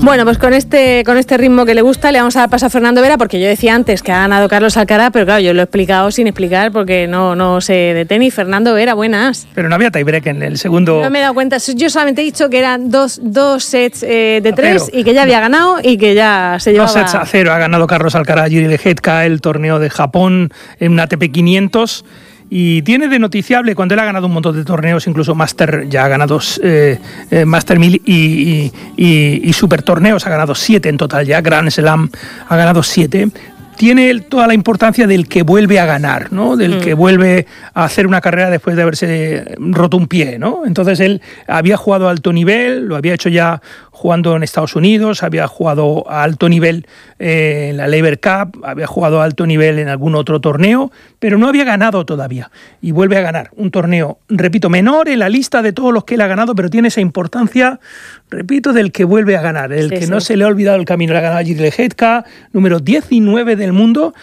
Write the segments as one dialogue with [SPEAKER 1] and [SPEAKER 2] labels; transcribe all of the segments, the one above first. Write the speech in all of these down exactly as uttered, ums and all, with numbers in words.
[SPEAKER 1] Bueno, pues con este con este ritmo que le gusta le vamos a dar paso a Fernando Vera, porque yo decía antes que ha ganado Carlos Alcaraz, pero claro, yo lo he explicado sin explicar porque no, no sé de tenis. Fernando Vera, buenas.
[SPEAKER 2] Pero no había tiebreak en el segundo...
[SPEAKER 1] No me he dado cuenta, yo solamente he dicho que eran dos, dos sets eh, de tres y que ya había ganado y que ya se llevaba...
[SPEAKER 2] Dos sets a cero ha ganado Carlos Alcaraz Jiri Lehecka el torneo de Japón en una A T P quinientos. Y tiene de noticiable cuando él ha ganado un montón de torneos, incluso Master, ya ha ganado eh, eh, Master mil y, y, y, y Super torneos, ha ganado siete en total ya, Grand Slam ha ganado siete. Tiene toda la importancia del que vuelve a ganar, ¿no? Del mm. que vuelve a hacer una carrera después de haberse roto un pie, ¿no? Entonces él había jugado a alto nivel, lo había hecho ya jugando en Estados Unidos, había jugado a alto nivel eh, en la Laver Cup, había jugado a alto nivel en algún otro torneo, pero no había ganado todavía. Y vuelve a ganar un torneo, repito, menor en la lista de todos los que él ha ganado, pero tiene esa importancia, repito, del que vuelve a ganar, el sí, que sí. no se le ha olvidado el camino. Le ha ganado Jiri Lehecka, número diecinueve del mundo,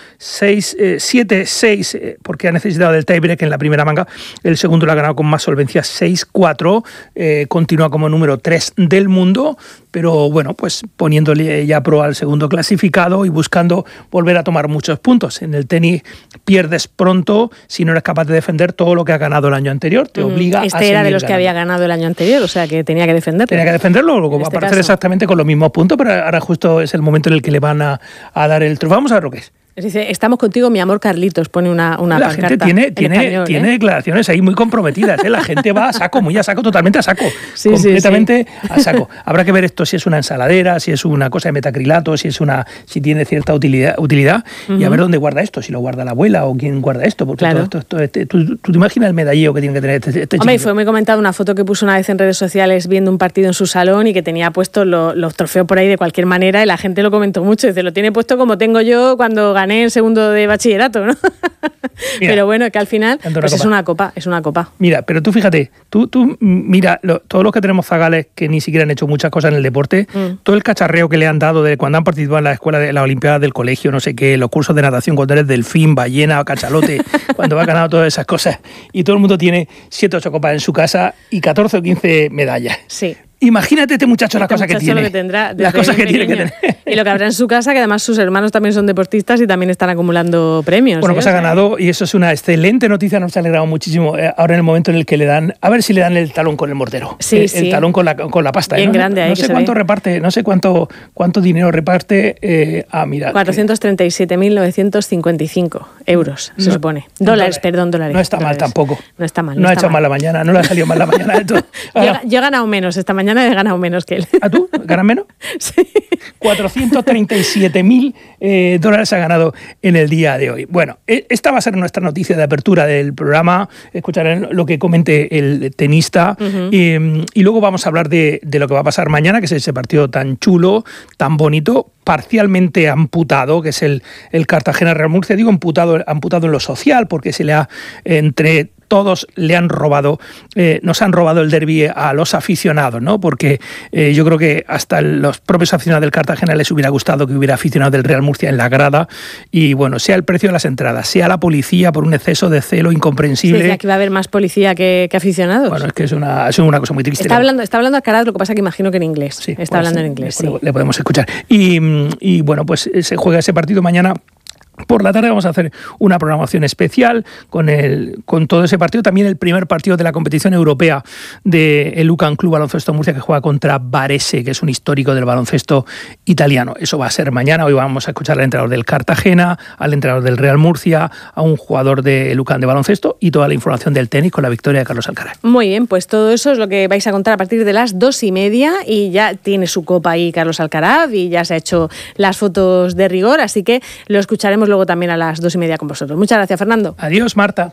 [SPEAKER 2] siete seis, eh, porque ha necesitado del tiebreak en la primera manga. El segundo lo ha ganado con más solvencia, seis cuatro, eh, continúa como número tres del mundo, pero bueno, pues poniéndole ya pro al segundo clasificado y buscando volver a tomar muchos puntos. En el tenis pierdes pronto si no eres capaz de defender todo lo que has ganado el año anterior, te obliga
[SPEAKER 1] este
[SPEAKER 2] a seguir
[SPEAKER 1] era de los
[SPEAKER 2] ganando.
[SPEAKER 1] Que había ganado el año anterior, o sea que tenía que defenderlo.
[SPEAKER 2] Tenía que defenderlo, luego va a aparecer caso. exactamente con los mismos puntos, pero ahora justo es el momento en el que le van a, a dar el trofeo. Vamos a ver lo que es.
[SPEAKER 1] Dice, estamos contigo, mi amor Carlitos, pone una, una
[SPEAKER 2] La gente tiene, tiene, español, tiene ¿eh? declaraciones ahí muy comprometidas, ¿eh? La gente va a saco, muy a saco, totalmente a saco, sí, completamente sí, sí. a saco. Habrá que ver esto si es una ensaladera, si es una cosa de metacrilato, si es una, si tiene cierta utilidad, utilidad uh-huh. y a ver dónde guarda esto, si lo guarda la abuela o quién guarda esto, porque claro. todo esto, esto, esto tú, tú te imaginas el medalleo que tiene que tener este, este
[SPEAKER 1] Hombre,
[SPEAKER 2] chico.
[SPEAKER 1] Fue muy comentado una foto que puso una vez en redes sociales viendo un partido en su salón y que tenía puesto lo, los trofeos por ahí de cualquier manera y la gente lo comentó mucho, dice, lo tiene puesto como tengo yo cuando gané el segundo de bachillerato, ¿no? Mira, pero bueno, que al final pues es una copa, es una copa.
[SPEAKER 2] Mira, pero tú fíjate, tú, tú mira, lo, todos los que tenemos zagales que ni siquiera han hecho muchas cosas en el deporte, mm. todo el cacharreo que le han dado de cuando han participado en la escuela de la Olimpiada del colegio, no sé qué, los cursos de natación cuando eres delfín, ballena, cachalote, cuando has ganado todas esas cosas, y todo el mundo tiene siete o ocho copas en su casa y catorce o quince medallas.
[SPEAKER 1] Sí.
[SPEAKER 2] Imagínate este muchacho las cosas que tiene.
[SPEAKER 1] Lo que tendrá
[SPEAKER 2] las cosas que tiene que tener.
[SPEAKER 1] Y lo que habrá en su casa, que además sus hermanos también son deportistas y también están acumulando premios.
[SPEAKER 2] Bueno, pues
[SPEAKER 1] ¿eh?
[SPEAKER 2] ha ganado y eso es una excelente noticia, nos ha alegrado muchísimo. Eh, ahora en el momento en el que le dan, a ver si le dan el talón con el mortero.
[SPEAKER 1] Sí,
[SPEAKER 2] el,
[SPEAKER 1] sí.
[SPEAKER 2] el talón con la, con la pasta.
[SPEAKER 1] Bien
[SPEAKER 2] ¿no?
[SPEAKER 1] grande ahí.
[SPEAKER 2] No sé cuánto reparte, no sé cuánto, cuánto dinero reparte. Eh, ah, mira.
[SPEAKER 1] cuatrocientos treinta y siete mil novecientos cincuenta y cinco euros, se no, supone. Dólares, no, perdón, dólares.
[SPEAKER 2] No está
[SPEAKER 1] dólares.
[SPEAKER 2] mal tampoco.
[SPEAKER 1] No está mal. No,
[SPEAKER 2] no ha
[SPEAKER 1] está
[SPEAKER 2] hecho
[SPEAKER 1] mal.
[SPEAKER 2] mal la mañana, no le ha salido mal la mañana de todo.
[SPEAKER 1] yo, yo he ganado menos, esta mañana he ganado menos que él.
[SPEAKER 2] ¿A tú? ¿Ganas menos?
[SPEAKER 1] Sí.
[SPEAKER 2] cuatrocientos treinta y siete mil eh, dólares ha ganado en el día de hoy. Bueno, esta va a ser nuestra noticia de apertura del programa. Escucharán lo que comente el tenista. Uh-huh. eh, y luego vamos a hablar de, de lo que va a pasar mañana, que es ese partido tan chulo, tan bonito, parcialmente amputado, que es el, el Cartagena-Real Murcia. Digo amputado, amputado en lo social, porque se le ha entre... todos le han robado, eh, nos han robado el derbi a los aficionados, ¿no? Porque eh, yo creo que hasta los propios aficionados del Cartagena les hubiera gustado que hubiera aficionados del Real Murcia en la grada y bueno, sea el precio de las entradas, sea la policía por un exceso de celo incomprensible.
[SPEAKER 1] Se decía que va a haber más policía que, que aficionados.
[SPEAKER 2] Bueno, es que es una, es una cosa muy triste.
[SPEAKER 1] Está hablando, está hablando Alcaraz, lo que pasa que imagino que en inglés. Sí, está pues, hablando en inglés,
[SPEAKER 2] le,
[SPEAKER 1] sí.
[SPEAKER 2] Le podemos escuchar. Y, y bueno, pues se juega ese partido mañana. Por la tarde vamos a hacer una programación especial con el con todo ese partido. También el primer partido de la competición europea del Lucan Club Baloncesto Murcia, que juega contra Varese, que es un histórico del baloncesto italiano. Eso va a ser mañana. Hoy vamos a escuchar al entrenador del Cartagena, al entrenador del Real Murcia, a un jugador de Lucan de baloncesto y toda la información del tenis con la victoria de Carlos Alcaraz.
[SPEAKER 1] Muy bien, pues todo eso es lo que vais a contar a partir de las dos y media y ya tiene su copa ahí Carlos Alcaraz y ya se ha hecho las fotos de rigor, así que lo escucharemos luego también a las dos y media con vosotros. Muchas gracias, Fernando.
[SPEAKER 2] Adiós, Marta.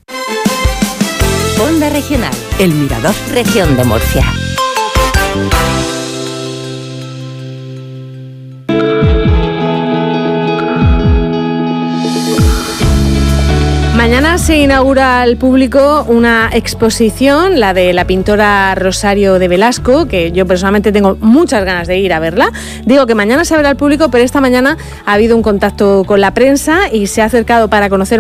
[SPEAKER 3] Onda Regional, El Mirador, Región de Murcia.
[SPEAKER 1] Mañana se inaugura al público una exposición, la de la pintora Rosario de Velasco, que yo personalmente tengo muchas ganas de ir a verla. Digo que mañana se verá al público, pero esta mañana ha habido un contacto con la prensa y se ha acercado para conocer